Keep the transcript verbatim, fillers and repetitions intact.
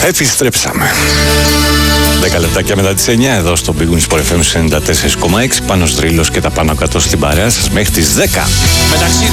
Επιστρέψαμε. δέκα λεπτάκια μετά τις εννιά εδώ στο Big Wings Sport εφ εμ ενενήντα τέσσερα κόμμα έξι. Πάνος Δρύλος και τα πάνω κάτω στην παρέα σας μέχρι τις δέκα. Μεταξύ